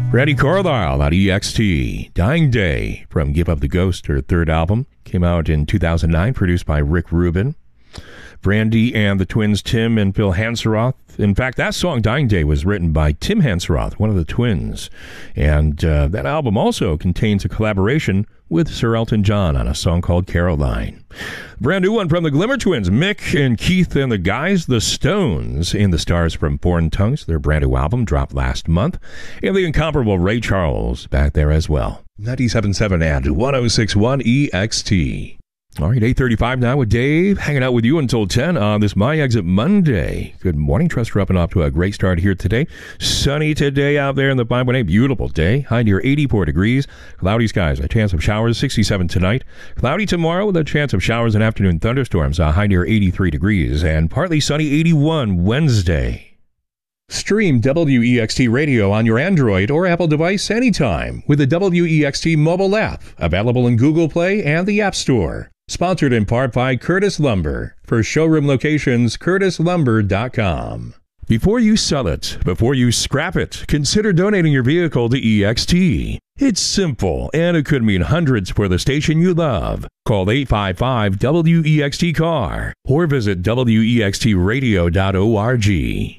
Brandi Carlile on EXT. Dying Day from Give Up the Ghost, her third album. Came out in 2009, produced by Rick Rubin. Brandi and the twins Tim and Phil Hanseroth. In fact, that song, Dying Day, was written by Tim Hanseroth, one of the twins. And that album also contains a collaboration with Sir Elton John on a song called Caroline. Brand new one from the Glimmer Twins, Mick and Keith and the guys, The Stones, in the Stars from Foreign Tongues. Their brand new album dropped last month. And the incomparable Ray Charles back there as well. 97.7 and 106.1 EXT. All right, 8:35 now with Dave, hanging out with you until 10 on this My Exit Monday. Good morning. Trust we're up and off to a great start here today. Sunny today out there in the 518. Beautiful day. High near 84 degrees. Cloudy skies. A chance of showers, 67 tonight. Cloudy tomorrow with a chance of showers and afternoon thunderstorms. A high near 83 degrees. And partly sunny, 81 Wednesday. Stream WEXT Radio on your Android or Apple device anytime with the WEXT mobile app. Available in Google Play and the App Store. Sponsored in part by Curtis Lumber. For showroom locations, curtislumber.com. Before you sell it, before you scrap it, consider donating your vehicle to EXT. It's simple, and it could mean hundreds for the station you love. Call 855-WEXT-CAR or visit wextradio.org.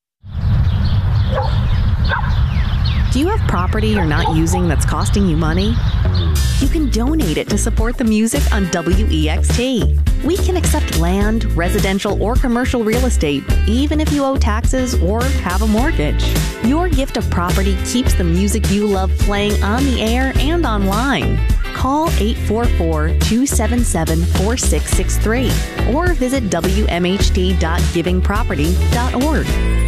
Do you have property you're not using that's costing you money? You can donate it to support the music on WEXT. We can accept land, residential, or commercial real estate, even if you owe taxes or have a mortgage. Your gift of property keeps the music you love playing on the air and online. Call 844-277-4663 or visit wmht.givingproperty.org.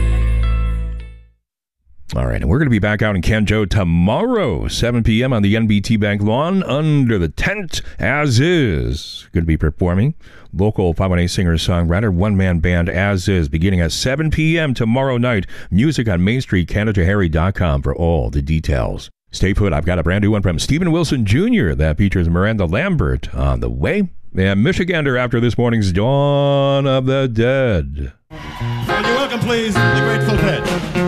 All right, and we're going to be back out in Canjo tomorrow, 7 p.m. on the NBT Bank lawn under the tent, As Is. Going to be performing local 518 singer-songwriter, one-man band As Is, beginning at 7 p.m. tomorrow night. Music on Main Street, CanadaHarry.com for all the details. Stay put. I've got a brand new one from Stephen Wilson Jr. that features Miranda Lambert on the way. And Michigander after this morning's Dawn of the Dead. Would you welcome, please, the Grateful Dead.